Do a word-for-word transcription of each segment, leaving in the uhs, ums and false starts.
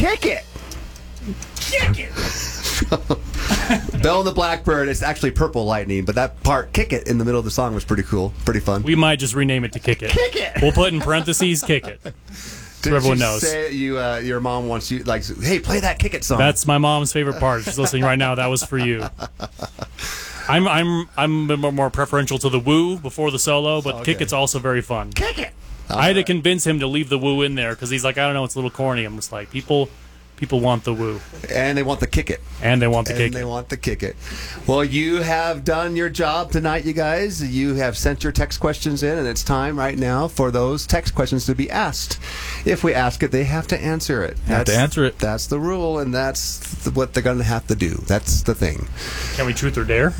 Kick it! Kick it! Belle and the Blackbird. It's actually Purple Lightning, but that part, Kick It, in the middle of the song was pretty cool. Pretty fun. We might just rename it to Kick It. Kick It! We'll put in parentheses, Kick It. Did everyone you knows. Say you, uh, your mom wants you, like, hey, play that Kick It song. That's my mom's favorite part. She's listening right now. That was for you. I'm I'm I'm a bit more preferential to the woo before the solo, but Okay. Kick It's also very fun. Kick It! I had to convince him to leave the woo in there because he's like, I don't know, it's a little corny. I'm just like, people people want the woo. And they want the Kick It. And they want the and Kick they It. want the Kick It. Well, you have done your job tonight, you guys. You have sent your text questions in, and it's time right now for those text questions to be asked. If we ask it, they have to answer it. Have to answer it. That's the rule, and that's th- what they're going to have to do. That's the thing. Can we truth or dare?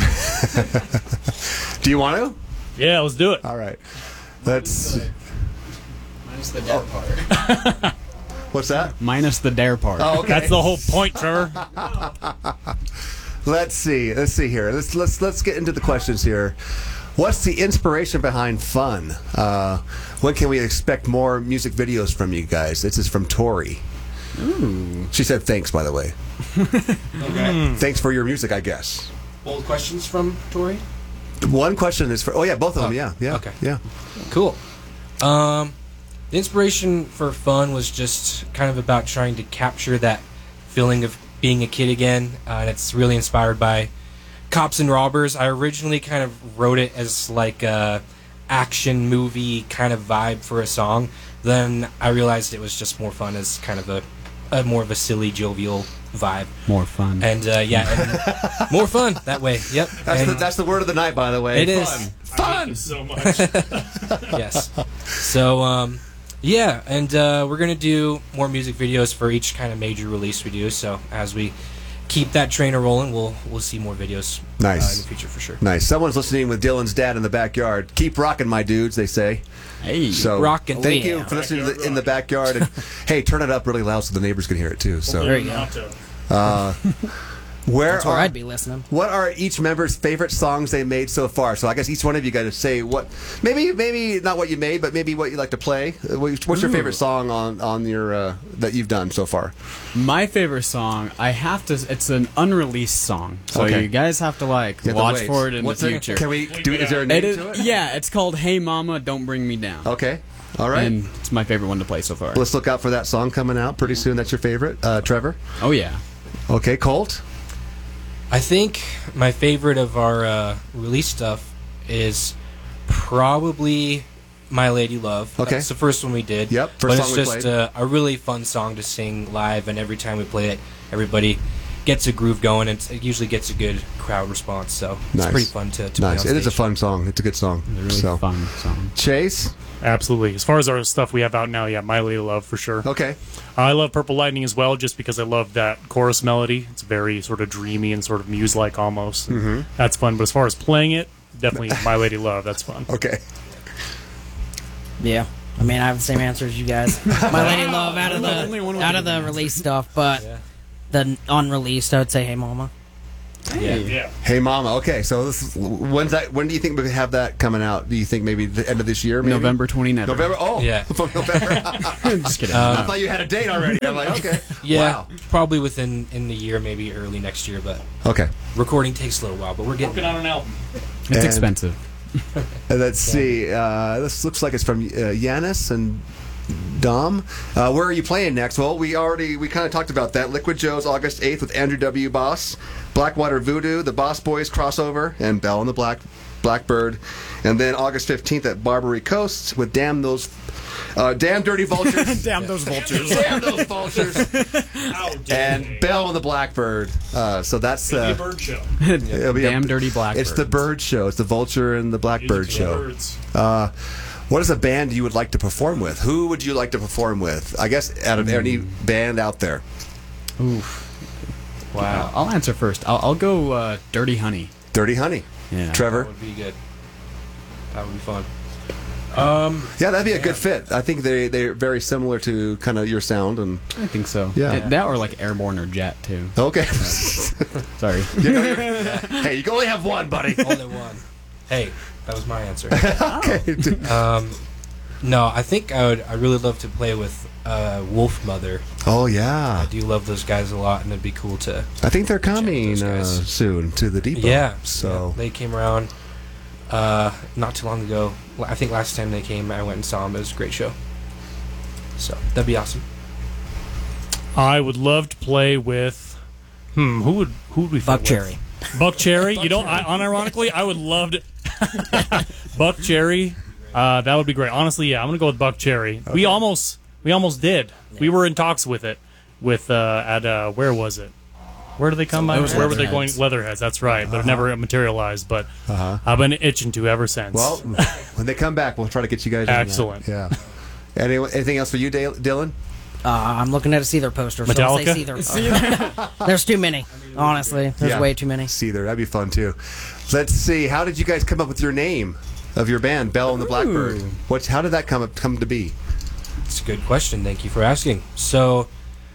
Do you want to? Yeah, let's do it. All right. Let's. Minus the dare part. What's that? Minus the dare part. Oh, okay. That's the whole point, Trevor. Let's see. Let's see here. Let's let's let's get into the questions here. What's the inspiration behind Fun? Uh, when can we expect more music videos from you guys? This is from Tori. Ooh. She said thanks, by the way. Okay. Thanks for your music, I guess. Bold questions from Tori? One question is for. Oh yeah, both of them. Oh, Yeah, yeah. okay. Yeah. Cool. Um, the inspiration for Fun was just kind of about trying to capture that feeling of being a kid again, uh, and it's really inspired by Cops and Robbers. I originally kind of wrote it as like a action movie kind of vibe for a song. Then I realized it was just more fun as kind of a, a more of a silly, jovial vibe. More fun. And uh, yeah, and more fun that way. Yep. That's And the that's the word of the night, by the way. it is. Fun so much. Yes. So, um, yeah, and uh, we're going to do more music videos for each kind of major release we do. So as we keep that trainer rolling, we'll we'll see more videos Nice. uh, in the future for sure. Nice. Someone's listening with Dylan's dad in the backyard. Keep rocking, my dudes, they say. Hey. So rocking. thank Oh, you yeah. for listening to the, in the backyard. And, hey, turn it up really loud so the neighbors can hear it too. So There you go. uh, where That's where are, I'd be listening. what are each member's favorite songs they made so far? So I guess each one of you got to say what, maybe maybe not what you made, but maybe what you like to play. Uh, what- What's your Ooh. favorite song on on your uh, that you've done so far? My favorite song, I have to. It's an unreleased song, so Okay. you guys have to like You have to watch wait. for it in What's the it- future. Can we do? Is there a name It is, to it? yeah, it's called "Hey Mama, Don't Bring Me Down." Okay. All right. And it's my favorite one to play so far. Let's look out for that song coming out pretty soon. That's your favorite, uh, Trevor. Oh yeah. Okay, Colt. I think my favorite of our uh, release stuff is probably My Lady Love. Okay. That's the first one we did. Yep, first but song it's we just played. uh, a really fun song to sing live, and every time we play it, everybody gets a groove going, and it usually gets a good crowd response. So it's Nice. pretty fun to, to Nice. play on It is a stage. fun song. It's a good song. It's a really so. fun song. Chase. Absolutely. As far as our stuff we have out now, yeah, My Lady Love for sure. Okay. I love Purple Lightning as well, just because I love that chorus melody. It's very sort of dreamy and sort of muse-like almost. Mm-hmm. That's fun. But as far as playing it, definitely My Lady Love. That's fun. Okay. Yeah. I mean, I have the same answer as you guys. My Lady Love out of Only one the with out of the release stuff, but Yeah. the unreleased, I would say, Hey Mama. Yeah. Yeah. Hey, Mama. Okay, so this is, when's that? When do you think we could have that coming out? Do you think maybe the end of this year? Maybe? November twenty-ninth. November. Oh, Yeah. from November. Just kidding. I Um, thought you had a date already. I'm like, okay. Yeah, Wow. probably within in the year, maybe early next year. But Okay. recording takes a little while. But we're getting. Working on an album. it's and- expensive. Uh, let's see. Uh, this looks like it's from uh, Yanis and Dom. Uh, where are you playing next? Well, we already we kind of talked about that. Liquid Joe's August eighth with Andrew W. Boss, Blackwater Voodoo, the Boss Boys crossover, and Belle and the Black Blackbird, and then August fifteenth at Barbary Coast with Damn Those, uh, Damn Dirty Vultures, Damn those vultures. Damn Those Vultures, Ow, damn. and Belle and the Blackbird. Uh, so that's It'll be a uh, bird show. it'll be a- Damn dirty blackbird. It's the bird show. It's the vulture and the blackbird Music to the show. birds. Uh, what is a band you would like to perform with? Who would you like to perform with? I guess out of any band out there. Oof. Wow. I'll answer first. I'll, I'll go uh, Dirty Honey. Dirty Honey. Yeah. That Trevor. would be good. That would be fun. Um, Yeah, that'd be a good fit. I think they they're very similar to kind of your sound and. I think so. Yeah. It- that or like Airborne or Jet too. Okay. Sorry. You know, you're- hey, you can only have one, buddy. only one. Hey, that was my answer. Okay. Um, No, I think I would. I really love to play with uh, Wolf Mother. Oh yeah, I do love those guys a lot, and it'd be cool to. I think they're coming those uh, guys. soon to the depot. Yeah. So yeah, they came around uh, not too long ago. L- I think last time they came, I went and saw them. It was a great show. So that'd be awesome. I would love to play with. Hmm, who would who would we fit Buck with? Cherry. Buck Cherry. You know, I, unironically, I would love to. Buck Cherry. Uh, that would be great. Honestly, yeah, I'm gonna go with Buck Cherry. We almost we almost did. We were in talks with it. With uh, at uh, where was it? Where do they come by? It was Where were they going? Leatherheads. Leatherheads. That's right, but it never materialized. But Uh-huh. I've been itching to ever since. well, when they come back, we'll try to get you guys. on that. Excellent. Yeah. Any, anything else for you, Dale, Dylan? Uh, I'm looking at a Seether poster. So I'll say Metallica? Seether. There's too many. Honestly, there's Yeah. way too many. See there, that'd be fun too. Let's see. How did you guys come up with your name of your band, Bell and the Blackbird? Ooh. What's how did that come up, come to be? It's a good question. Thank you for asking. So,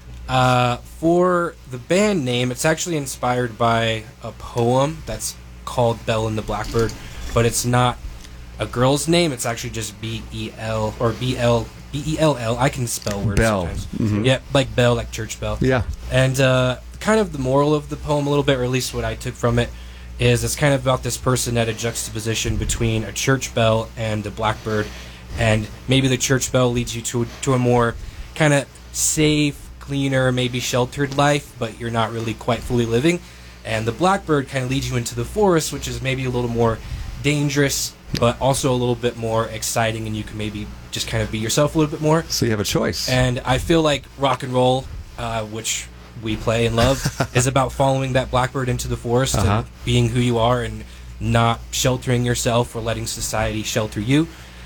uh, for the band name, it's actually inspired by a poem that's called Bell and the Blackbird, but it's not a girl's name. It's actually just B E L or B L B E L L. I can spell words Bell. sometimes. Mhm. Yeah, like bell, like church bell. Yeah. And uh, kind of the moral of the poem, a little bit, or at least what I took from it, is it's kind of about this person at a juxtaposition between a church bell and a blackbird. And maybe the church bell leads you to, to a more kind of safe, cleaner, maybe sheltered life, but you're not really quite fully living. And the blackbird kind of leads you into the forest, which is maybe a little more dangerous, but also a little bit more exciting, and you can maybe just kind of be yourself a little bit more. So you have a choice. And I feel like rock and roll, uh, which we play and love, is about following that blackbird into the forest Uh-huh. and being who you are and not sheltering yourself or letting society shelter you.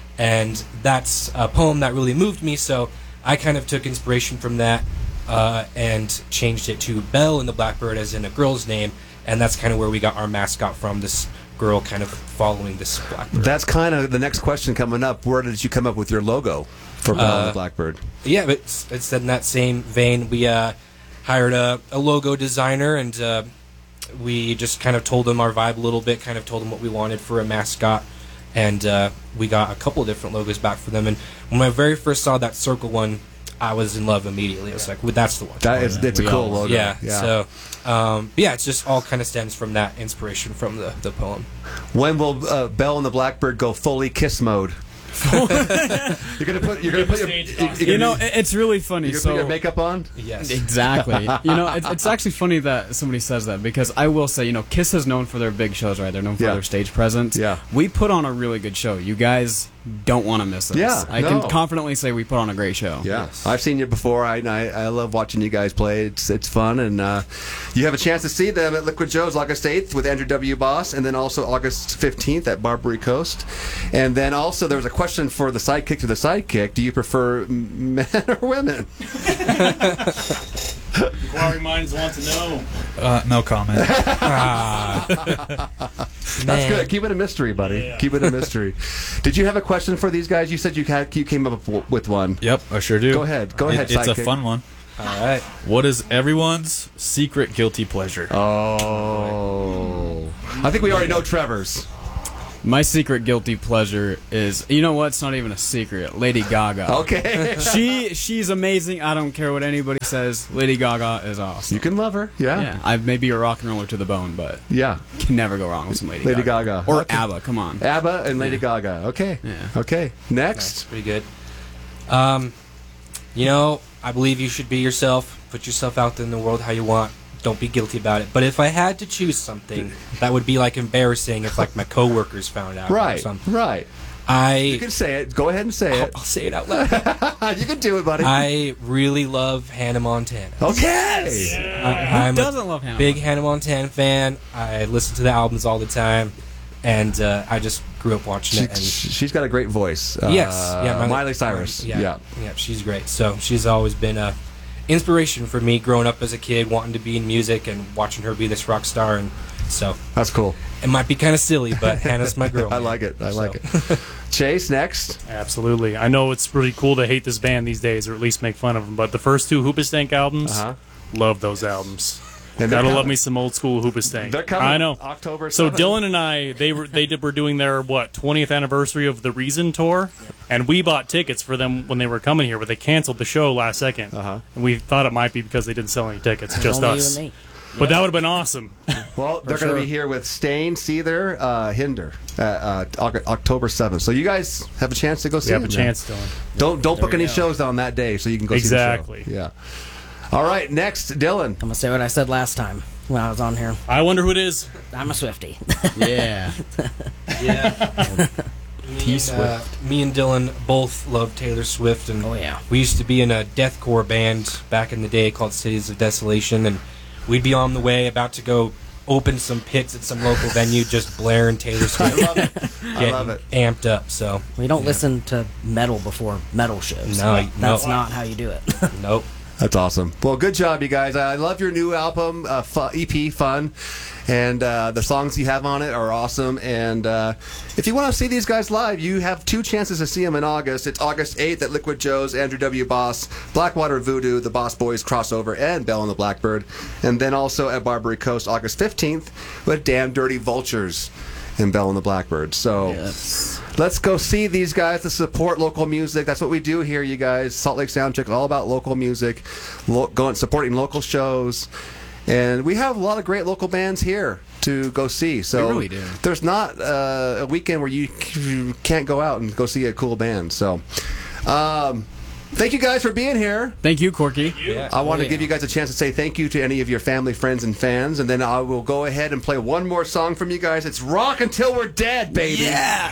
And that's a poem that really moved me, so I kind of took inspiration from that uh, and changed it to Belle and the Blackbird as in a girl's name, and that's kind of where we got our mascot from, this girl kind of following this blackbird. That's kind of the next question coming up. Where did you come up with your logo for Bell and Uh, the Blackbird? Yeah, but it's, it's in that same vein. We uh, hired a, a logo designer, and uh, we just kind of told him our vibe a little bit, kind of told him what we wanted for a mascot, and uh, we got a couple of different logos back for them. And when I very first saw that circle one, I was in love immediately. I was like, well, that's the one. That is, it's a We cool all- logo. yeah, so um, but yeah, it's just all kind of stems from that inspiration from the, the poem. When will uh, Bell and the Blackbird go fully kiss mode? you're gonna put you're gonna put your, you're gonna, You know, it- it's really funny. you're gonna So put your makeup on. Yes. exactly. You know, it's, it's actually funny that somebody says that, because I will say, you know, Kiss is known for their big shows, right? They're known for Yeah. their stage presence. Yeah. We put on a really good show. You guys don't want to miss us. Yeah, I no. can confidently say we put on a great show. Yeah, Yes. I've seen you before. I, I I love watching you guys play. It's it's fun, and uh, you have a chance to see them at Liquid Joe's August eighth with Andrew W. Boss, and then also August fifteenth at Barbary Coast. And then also there was a question for the sidekick to the sidekick. Do you prefer m- men or women? Inquiring minds want to know. Uh, no comment. That's good. Keep it a mystery, buddy. Yeah. Keep it a mystery. Did you have a question for these guys? You said you had you came up with one. Yep, I sure do. Go ahead. Go It- ahead, It's a sidekick. fun one. All right. What is everyone's secret guilty pleasure? Oh, I think we already know Trevor's. My secret guilty pleasure is, you know what? It's not even a secret. Lady Gaga. Okay. She she's amazing. I don't care what anybody says. Lady Gaga is awesome. You can love her. Yeah. Yeah, I may be a rock and roller to the bone, but Yeah. can never go wrong with some Lady, Lady Gaga. Gaga. Or Okay. ABBA. Come on. ABBA and Lady Gaga. Okay. Yeah. Okay. Nice, Next. pretty good. Um, you know, I believe you should be yourself. Put yourself out there in the world how you want. Don't be guilty about it. But if I had to choose something, that would be like embarrassing if like my coworkers found out or Right. something. Right. You I can say it. Go ahead and say I'll, it. I'll say it out loud. You can do it, buddy. I really love Hannah Montana. okay. I, I'm Who a doesn't love Hannah? big Hannah Montana fan. I listen to the albums all the time, and uh, I just grew up watching She, it. And she's got a great voice. yes, Uh, yeah, Miley Cyrus. Yeah, yeah. yeah, she's great. So she's always been a inspiration for me growing up as a kid, wanting to be in music and watching her be this rock star. And so That's cool. it might be kind of silly, but Hannah's my girl. I man. like it. I like So. it. Chase, next. Absolutely. I know it's pretty cool to hate this band these days, or at least make fun of them. But the first two Hoobastank albums, Uh-huh. love those albums. And they're Gotta coming. love me some old school Hoobastank. They're coming. I know. October So seventh. Dylan and I, they were they did, were doing their what twentieth anniversary of the Reason tour, and we bought tickets for them when they were coming here, but they canceled the show last second. Uh-huh. And we thought it might be because they didn't sell any tickets, just Only us. you and me. But that would have been awesome. Well, they're going sure. to be here with Stain, Seether, uh, Hinder, uh, uh, Oc- October seventh. So you guys have a chance to go see We have a them. chance, Dylan. Don't don't book we any go. shows on that day, so you can go Exactly. see the show. Yeah. All right, next, Dylan. I'm gonna say what I said last time when I was on here. I wonder who it is. I'm a Swiftie. Yeah. Yeah. me, and, uh, me and Dylan both love Taylor Swift, and Oh, yeah. we used to be in a deathcore band back in the day called Cities of Desolation, and we'd be on the way about to go open some pits at some local venue, just blaring Taylor Swift. I love it. I Getting love it. amped up. So We don't listen to metal before metal shows. No, That's no. not how you do it. nope. That's awesome. Well, good job, you guys. I love your new album, uh, fu- E P, Fun. And uh, the songs you have on it are awesome. And uh, if you want to see these guys live, you have two chances to see them in August. It's August eighth at Liquid Joe's, Andrew W. Boss, Blackwater Voodoo, the Boss Boys crossover, and Bell and the Blackbird. And then also at Barbary Coast, August fifteenth, with Damn Dirty Vultures and Bell and the Blackbird. So let's go see these guys to support local music. That's what we do here, you guys. Salt Lake Soundcheck is all about local music, lo- going supporting local shows. And we have a lot of great local bands here to go see. So We really do. there's not uh, a weekend where you, you can't go out and go see a cool band. So um, thank you guys for being here. Thank you, Corky. Yeah. I want to give you guys a chance to say thank you to any of your family, friends, and fans. And then I will go ahead and play one more song from you guys. It's Rock Until We're Dead, baby.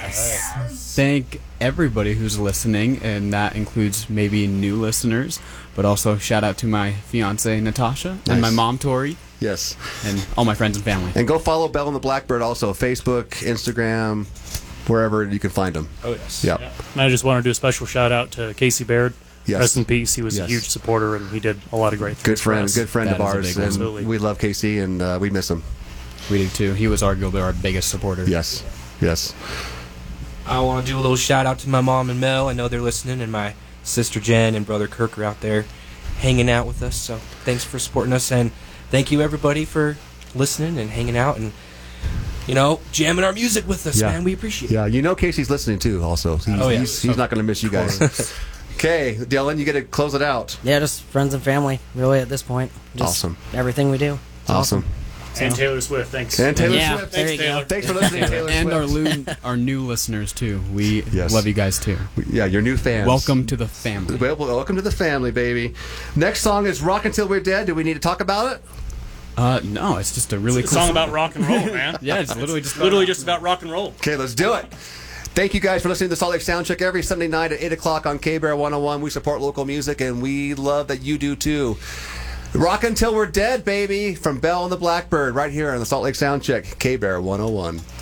Thank everybody who's listening, and that includes maybe new listeners, but also shout out to my fiance Natasha Nice. and my mom Tori Yes. and all my friends and family. And go follow Bell and the Blackbird also, Facebook, Instagram, wherever you can find them. Oh yes. Yep. And I just want to do a special shout out to Casey Baird. Yes. Rest in peace. He was Yes. a huge supporter, and he did a lot of great things. Good for friend, us. good friend That of is a ours, big one. and Absolutely. we love Casey, and uh, we miss him. We do too. He was arguably our biggest supporter. Yes, yes. I want to do a little shout out to my mom and Mel. I know they're listening, and my sister Jen and brother Kirk are out there hanging out with us. So thanks for supporting us, and thank you everybody for listening and hanging out and you know jamming our music with us, Yeah. man. We appreciate it. Yeah, you know Casey's listening too. Also, he's, Oh, yeah. he's, he's not going to miss you guys. Okay, Dylan, you get to close it out. Yeah, just friends and family, really, at this point. Just Awesome. Everything we do. It's Awesome. And Taylor Swift. Thanks. And Taylor Yeah, Swift. there Thanks, you go. Taylor. Thanks for listening, Taylor And Swift. our, lu- our new listeners too. We Yes. love you guys too. Yeah, your new fans. Welcome to the family. Well, welcome to the family, baby. Next song is Rock Until We're Dead. Do we need to talk about it? Uh, no, it's just a really It's a cool song about rock and roll, man. Yeah, it's literally just Literally just about rock and roll. Okay, let's do it. Thank you guys for listening to the Salt Lake Soundcheck every Sunday night at eight o'clock on K-Bear one oh one. We support local music, and we love that you do too. Rock Until We're Dead, baby, from Bell and the Blackbird, right here on the Salt Lake Soundcheck, K-Bear one oh one.